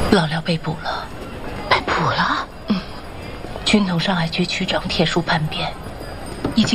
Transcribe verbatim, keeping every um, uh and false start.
老廖被捕了。 被捕了？ 嗯，军统上海局局长铁树叛变，已经。